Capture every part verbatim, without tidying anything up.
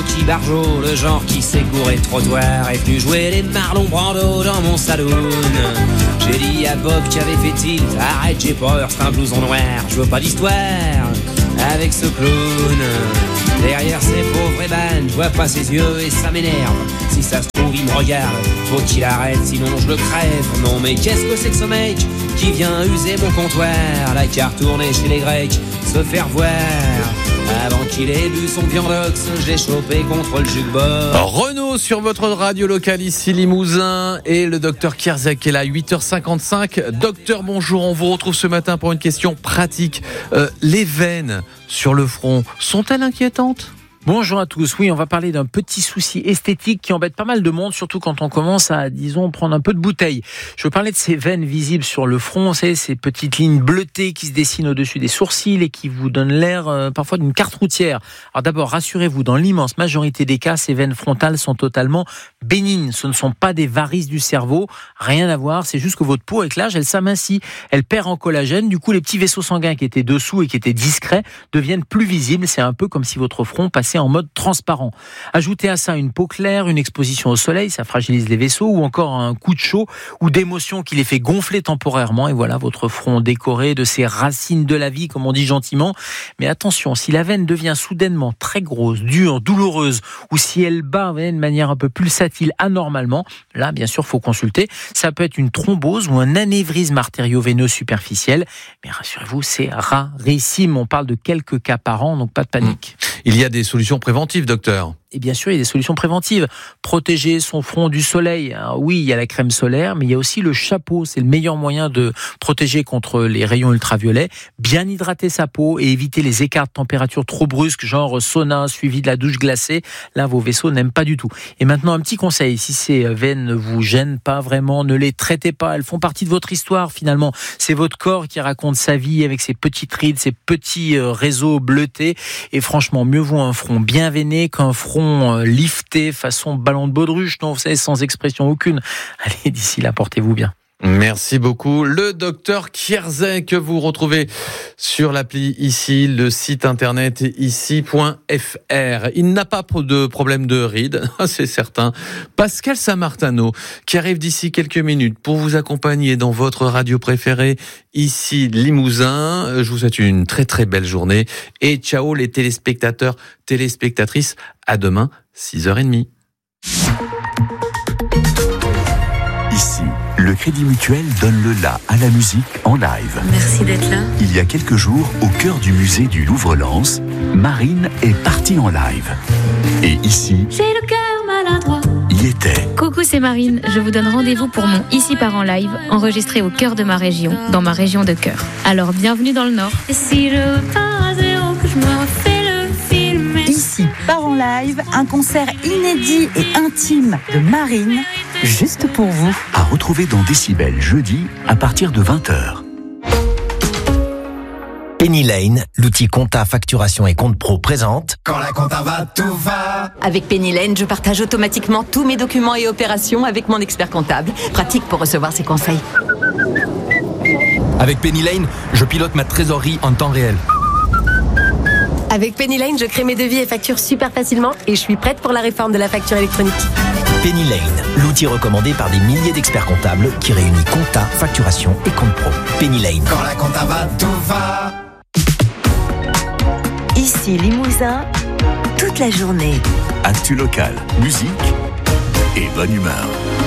petit barjot, le genre qui sait courir le trottoir, est venu jouer les Marlon Brando dans mon saloon. J'ai dit à Bob qui avait fait tilt, arrête j'ai peur, c'est un blouson noir, je veux pas d'histoire avec ce clown. Derrière ces pauvres ébanes, je vois pas ses yeux et ça m'énerve. Si ça se trouve il me regarde, faut qu'il arrête sinon je le crève. Non mais qu'est-ce que c'est que ce mec qui vient user mon comptoir? La carte tournée chez les Grecs, se faire voir. Avant qu'il ait bu son viandox, j'ai chopé contre le jukebox. Renaud sur votre radio locale ici Limousin et le docteur Kierzek est là, huit heures cinquante-cinq. Docteur, bonjour, on vous retrouve ce matin pour une question pratique. Euh, les veines sur le front sont-elles inquiétantes ? Bonjour à tous. Oui, on va parler d'un petit souci esthétique qui embête pas mal de monde, surtout quand on commence à, disons, prendre un peu de bouteille. Je veux parler de ces veines visibles sur le front, vous savez, ces petites lignes bleutées qui se dessinent au-dessus des sourcils et qui vous donnent l'air euh, parfois d'une carte routière. Alors d'abord, rassurez-vous, dans l'immense majorité des cas, ces veines frontales sont totalement bénignes. Ce ne sont pas des varices du cerveau, rien à voir, c'est juste que votre peau, avec l'âge, elle s'amincit, elle perd en collagène. Du coup, les petits vaisseaux sanguins qui étaient dessous et qui étaient discrets deviennent plus visibles. C'est un peu comme si votre front passait en mode transparent. Ajoutez à ça une peau claire, une exposition au soleil, ça fragilise les vaisseaux, ou encore un coup de chaud ou d'émotion qui les fait gonfler temporairement, et voilà votre front décoré de ces racines de la vie, comme on dit gentiment. Mais attention, si la veine devient soudainement très grosse, dure, douloureuse, ou si elle bat de manière un peu pulsatile anormalement, là bien sûr faut consulter. Ça peut être une thrombose ou un anévrisme artério-veineux superficiel, mais rassurez-vous, c'est rarissime. On parle de quelques cas par an, donc pas de panique. Il y a des solutions préventives, docteur. Et bien sûr, il y a des solutions préventives. Protéger son front du soleil. Alors oui, il y a la crème solaire, mais il y a aussi le chapeau. C'est le meilleur moyen de protéger contre les rayons ultraviolets. Bien hydrater sa peau et éviter les écarts de température trop brusques, genre sauna suivi de la douche glacée. Là, vos vaisseaux n'aiment pas du tout. Et maintenant, un petit conseil. Si ces veines ne vous gênent pas vraiment, ne les traitez pas. Elles font partie de votre histoire, finalement. C'est votre corps qui raconte sa vie avec ses petites rides, ses petits réseaux bleutés. Et franchement, mieux vaut un front bien veiné qu'un front lifté façon ballon de baudruche, non, vous savez, sans expression aucune. Allez, d'ici là, portez-vous bien. Merci beaucoup. Le docteur Kierzek que vous retrouvez sur l'appli ici, le site internet ici point f r. Il n'a pas de problème de rides, c'est certain. Pascal Samartano qui arrive d'ici quelques minutes pour vous accompagner dans votre radio préférée ici Limousin. Je vous souhaite une très très belle journée et ciao les téléspectateurs, téléspectatrices. À demain, six heures trente. Ici, le Crédit Mutuel donne le la à la musique en live. Merci d'être là. Il y a quelques jours, au cœur du musée du Louvre-Lens, Marine est partie en live. Et ici, j'ai le cœur maladroit. Y était. Coucou, c'est Marine. Je vous donne rendez-vous pour mon Ici part en live, enregistré au cœur de ma région, dans ma région de cœur. Alors, bienvenue dans le Nord. Et si je pars à zéro, que je me refais le film. Ici part en live, un concert inédit et intime de Marine, juste pour vous. À retrouver dans Décibel jeudi à partir de vingt heures. Penny Lane, l'outil compta, facturation et compte pro présente. Quand la compta va, tout va. Avec Penny Lane, je partage automatiquement tous mes documents et opérations avec mon expert comptable. Pratique pour recevoir ses conseils. Avec Penny Lane, je pilote ma trésorerie en temps réel. Avec Penny Lane, je crée mes devis et factures super facilement et je suis prête pour la réforme de la facture électronique. Penny Lane, l'outil recommandé par des milliers d'experts comptables qui réunit compta, facturation et compte pro. Penny Lane. Quand la compta va, tout va. Ici Limousin, toute la journée. Actu local, musique et bonne humeur.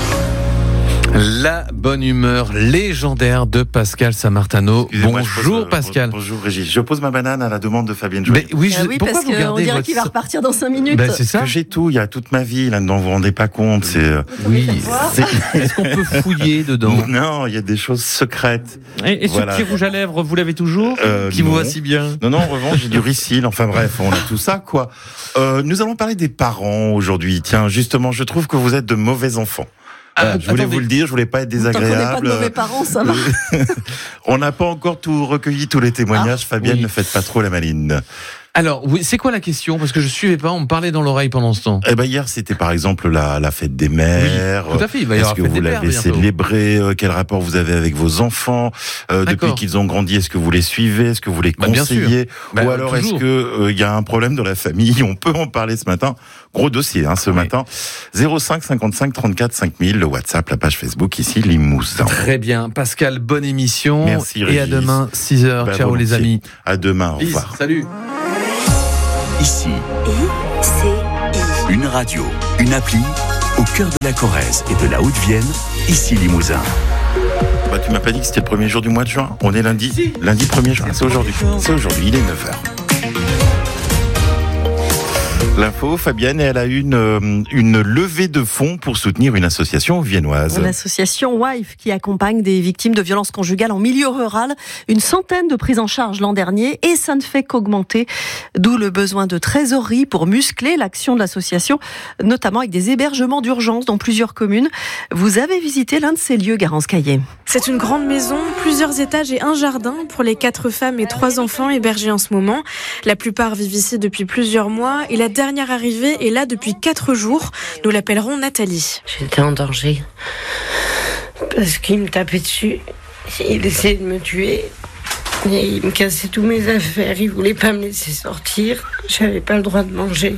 La bonne humeur légendaire de Pascal Samartano. Bonjour pose, Pascal. Bonjour Régis. Je pose ma banane à la demande de Fabienne Joly. Mais oui, je, ah oui pourquoi parce vous qu'on dirait votre... qu'il va repartir dans cinq minutes. Ben, c'est ça. Parce que j'ai tout, il y a toute ma vie là-dedans, vous vous rendez pas compte. C'est... Oui. C'est... Est-ce qu'on peut fouiller dedans? Non, il y a des choses secrètes. Et, et voilà. ce petit rouge à lèvres, vous l'avez toujours euh, Qui non. vous va si bien? Non, non, en revanche, j'ai du Ricil. Enfin bref, on a tout ça, quoi. Euh, nous allons parler des parents aujourd'hui. Tiens, justement, je trouve que vous êtes de mauvais enfants. Ah, je voulais attendez. vous le dire, je voulais pas être désagréable. Tant qu'on n'est pas de mauvais parents, ça va. On n'a pas encore tout recueilli, tous les témoignages. Ah, Fabienne, oui. ne faites pas trop la maline. Alors, oui, c'est quoi la question? Parce que je suivais pas, on me parlait dans l'oreille pendant ce temps. Eh ben hier, c'était par exemple la, la fête des mères. Oui, tout à fait, il va y avoir Est-ce que la fête vous des l'avez pères bientôt. célébré? Quel rapport vous avez avec vos enfants euh, depuis qu'ils ont grandi? Est-ce que vous les suivez? Est-ce que vous les bah, conseillez? bah, Ou alors toujours. est-ce que il euh, y a un problème dans la famille? On peut en parler ce matin. Gros dossier hein, ce oui. matin. zéro cinq cinquante-cinq trente-quatre cinq mille, le WhatsApp, la page Facebook ici Limousin. Très bien, Pascal, bonne émission. Merci. Et Régis. à demain six heures. Bah, Ciao les amis. À demain. Au revoir. Salut. Ici, I C I. Une radio, une appli, au cœur de la Corrèze et de la Haute-Vienne, ici Limousin. Bah, tu m'as pas dit que c'était le premier jour du mois de juin? On est lundi. Si. Lundi premier juin, c'est aujourd'hui. C'est aujourd'hui, il est neuf heures. L'info, Fabienne, elle a une, euh, une levée de fonds pour soutenir une association viennoise. L'association WIFE qui accompagne des victimes de violences conjugales en milieu rural. Une centaine de prises en charge l'an dernier et ça ne fait qu'augmenter. D'où le besoin de trésorerie pour muscler l'action de l'association, notamment avec des hébergements d'urgence dans plusieurs communes. Vous avez visité l'un de ces lieux, Garance Caillé. C'est une grande maison, plusieurs étages et un jardin pour les quatre femmes et trois enfants hébergés en ce moment. La plupart vivent ici depuis plusieurs mois et la dernière dernière arrivée est là depuis quatre jours. Nous l'appellerons Nathalie. J'étais en danger parce qu'il me tapait dessus. Il essayait de me tuer. Et il me cassait tous mes affaires. Il voulait pas me laisser sortir. J'avais pas le droit de manger.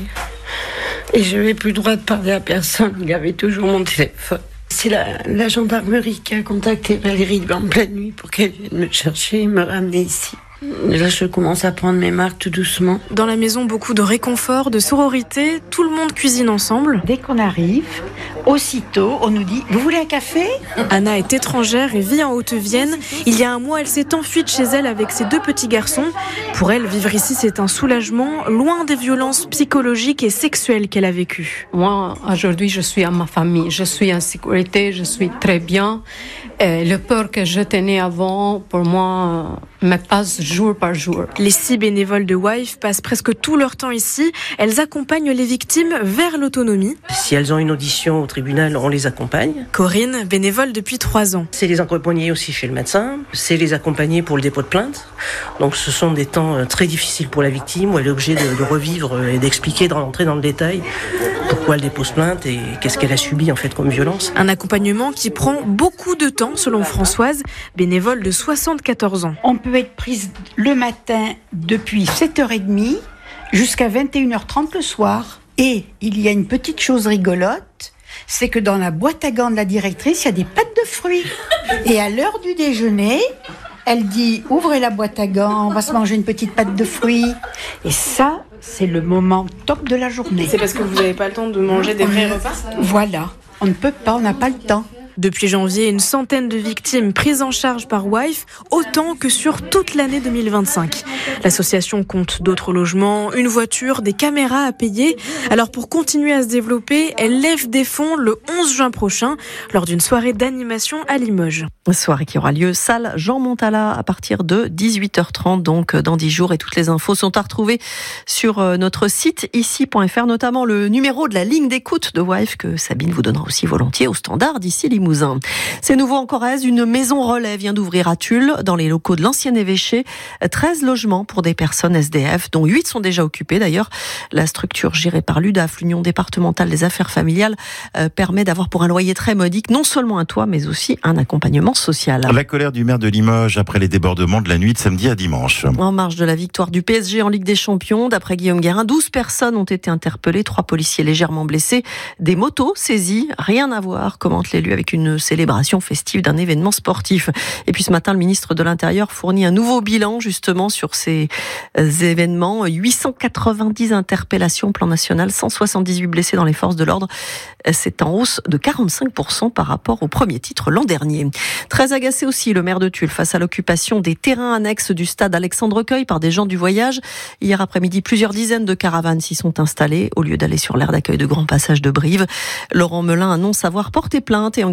Et je n'avais plus le droit de parler à personne. Il avait toujours mon téléphone. C'est la, la gendarmerie qui a contacté Valérie en pleine nuit pour qu'elle vienne me chercher et me ramener ici. Là, je commence à prendre mes marques tout doucement. Dans la maison, beaucoup de réconfort, de sororité. Tout le monde cuisine ensemble. Dès qu'on arrive, aussitôt, on nous dit « Vous voulez un café ?» Anna est étrangère et vit en Haute-Vienne. Il y a un mois, elle s'est enfuie de chez elle avec ses deux petits garçons. Pour elle, vivre ici, c'est un soulagement, loin des violences psychologiques et sexuelles qu'elle a vécues. Moi, aujourd'hui, je suis à ma famille. Je suis en sécurité, je suis très bien. Et le peur que je tenais avant, pour moi, me passe jour par jour. Les six bénévoles de WIFE passent presque tout leur temps ici. Elles accompagnent les victimes vers l'autonomie. Si elles ont une audition au tribunal, on les accompagne. Corinne, bénévole depuis trois ans. C'est les accompagner aussi chez le médecin. C'est les accompagner pour le dépôt de plainte. Donc ce sont des temps très difficiles pour la victime où elle est obligée de, de revivre et d'expliquer, de rentrer dans le détail pourquoi elle dépose plainte et qu'est-ce qu'elle a subi en fait comme violence. Un accompagnement qui prend beaucoup de temps selon Françoise, bénévole de soixante-quatorze ans. On peut être prise le matin depuis sept heures trente jusqu'à vingt et une heures trente le soir. Et il y a une petite chose rigolote, c'est que dans la boîte à gants de la directrice, il y a des pâtes de fruits. Et à l'heure du déjeuner, elle dit « Ouvrez la boîte à gants, on va se manger une petite pâte de fruits. » Et ça, c'est le moment top de la journée. C'est parce que vous n'avez pas le temps de manger des vrais repas ? Voilà, on ne peut pas, on n'a pas le temps. Depuis janvier, une centaine de victimes prises en charge par WIFE, autant que sur toute l'année deux mille vingt-cinq. L'association compte d'autres logements, une voiture, des caméras à payer. Alors pour continuer à se développer, elle lève des fonds le onze juin prochain lors d'une soirée d'animation à Limoges. Une soirée qui aura lieu salle Jean Montala à partir de dix-huit heures trente, donc dans dix jours. Et toutes les infos sont à retrouver sur notre site ici point f r, notamment le numéro de la ligne d'écoute de WIFE que Sabine vous donnera aussi volontiers au standard d'ici Limoges. C'est nouveau en Corrèze, une maison relais vient d'ouvrir à Tulle, dans les locaux de l'ancien évêché. treize logements pour des personnes S D F, dont huit sont déjà occupés. D'ailleurs, la structure gérée par l'U D A F, l'Union départementale des affaires familiales, euh, permet d'avoir pour un loyer très modique non seulement un toit, mais aussi un accompagnement social. La colère du maire de Limoges après les débordements de la nuit de samedi à dimanche. En marge de la victoire du P S G en Ligue des Champions, d'après Guillaume Guérin, douze personnes ont été interpellées, trois policiers légèrement blessés, des motos saisies, rien à voir, commente l'élu avec une célébration festive d'un événement sportif. Et puis ce matin, le ministre de l'Intérieur fournit un nouveau bilan justement sur ces événements. huit cent quatre-vingt-dix interpellations au plan national, cent soixante-dix-huit blessés dans les forces de l'ordre. C'est en hausse de quarante-cinq pour cent par rapport au premier titre l'an dernier. Très agacé aussi le maire de Tulle face à l'occupation des terrains annexes du stade Alexandre-Cueil par des gens du voyage. Hier après-midi, plusieurs dizaines de caravanes s'y sont installées au lieu d'aller sur l'aire d'accueil de Grand Passage de Brive. Laurent Melin annonce avoir porté plainte et engagé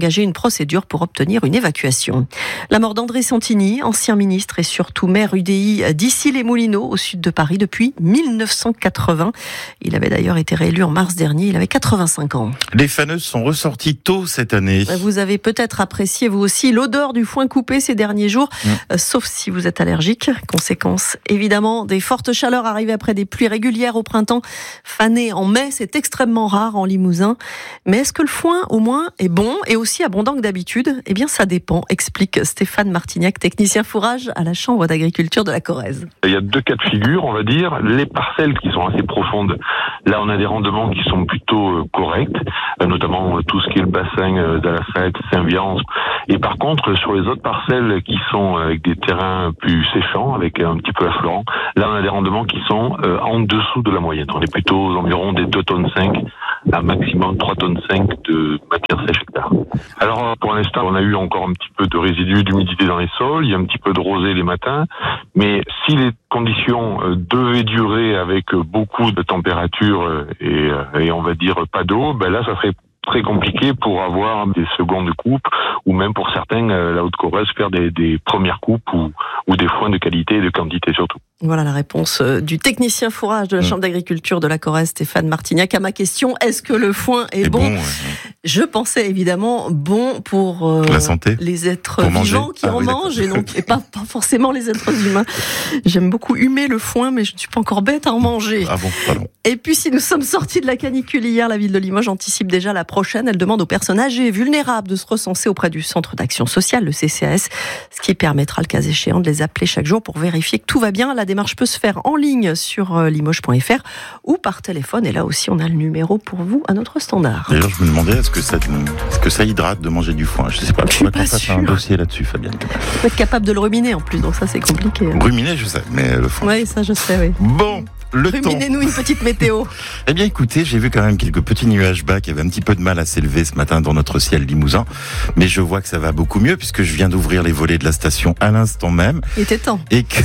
engagé une procédure pour obtenir une évacuation. La mort d'André Santini, ancien ministre et surtout maire U D I d'Issy-les-Moulineaux, au sud de Paris, depuis mille neuf cent quatre-vingts. Il avait d'ailleurs été réélu en mars dernier, il avait quatre-vingt-cinq ans. Les faneuses sont ressorties tôt cette année. Vous avez peut-être apprécié vous aussi l'odeur du foin coupé ces derniers jours, mmh. euh, sauf si vous êtes allergique. Conséquence évidemment des fortes chaleurs arrivées après des pluies régulières au printemps. Faner en mai, c'est extrêmement rare en Limousin. Mais est-ce que le foin au moins est bon et aussi abondant que d'habitude ? Eh bien ça dépend, explique Stéphane Martignac, technicien fourrage à la Chambre d'agriculture de la Corrèze. Il y a deux cas de figure, on va dire. Les parcelles qui sont assez profondes, là on a des rendements qui sont plutôt corrects, notamment tout ce qui est le bassin d'Alassac, Saint-Viance. Et par contre, sur les autres parcelles qui sont avec des terrains plus séchants, avec un petit peu affleurant, là on a des rendements qui sont en dessous de la moyenne. On est plutôt aux environs des deux tonnes cinq à maximum trois tonnes cinq de matière sèche hectare. Alors pour l'instant, on a eu encore un petit peu de résidus d'humidité dans les sols, il y a un petit peu de rosée les matins, mais si les conditions devaient durer avec beaucoup de température et, et on va dire pas d'eau, ben là ça serait très compliqué pour avoir des secondes coupes ou même pour certains, la Haute-Corrèze, faire des, des premières coupes ou, ou des foins de qualité et de quantité surtout. Voilà la réponse du technicien fourrage de la Chambre d'agriculture de la Corrèze, Stéphane Martignac, à ma question, est-ce que le foin est, est bon, bon ouais. Je pensais évidemment bon pour euh, la santé, les êtres pour vivants manger. qui ah, en oui, mangent et, donc, et pas, pas forcément les êtres humains. J'aime beaucoup humer le foin, mais je ne suis pas encore bête à en manger. Ah bon, pardon. Et puis si nous sommes sortis de la canicule hier, la ville de Limoges anticipe déjà la prochaine. Elle demande aux personnes âgées et vulnérables de se recenser auprès du centre d'action sociale, le C C A S, ce qui permettra le cas échéant de les appeler chaque jour pour vérifier que tout va bien. La démarche peut se faire en ligne sur limoges point f r ou par téléphone. Et là aussi, on a le numéro pour vous à notre standard. D'ailleurs, je me demandais, est-ce que ça, est-ce que ça hydrate de manger du foin ? Je ne sais pas. Je suis pas sûre. Un dossier là-dessus, Fabienne. Il faut être capable de le ruminer en plus, donc ça c'est compliqué. Ruminer, je sais, mais le foin. Oui, ça je sais, oui. Bon. Le Ruminez-nous une petite météo. Eh bien, écoutez, j'ai vu quand même quelques petits nuages bas qui avaient un petit peu de mal à s'élever ce matin dans notre ciel limousin. Mais je vois que ça va beaucoup mieux puisque je viens d'ouvrir les volets de la station à l'instant même. Il était temps. Et que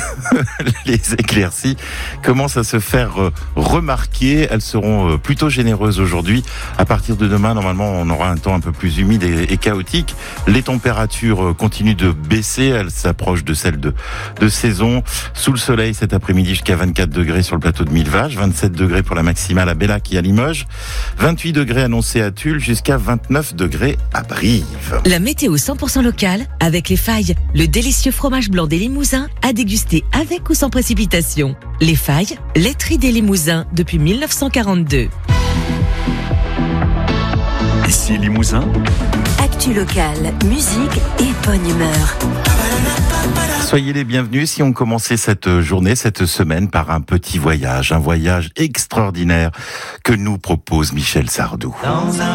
les éclaircies commencent à se faire remarquer. Elles seront plutôt généreuses aujourd'hui. À partir de demain, normalement, on aura un temps un peu plus humide et, et chaotique. Les températures continuent de baisser. Elles s'approchent de celles de, de saison. Sous le soleil cet après-midi jusqu'à vingt-quatre degrés sur le plateau de Millevaches, vingt-sept degrés pour la maximale à Bellac et à Limoges, vingt-huit degrés annoncés à Tulle, jusqu'à vingt-neuf degrés à Brive. La météo cent pour cent locale avec Les Failles, le délicieux fromage blanc des Limousins à déguster avec ou sans précipitation. Les Failles, laiterie des Limousins depuis mille neuf cent quarante-deux. Ici Limousin. Actu locale, musique et bonne humeur. Soyez les bienvenus si on commençait cette journée, cette semaine par un petit voyage, un voyage extraordinaire que nous propose Michel Sardou.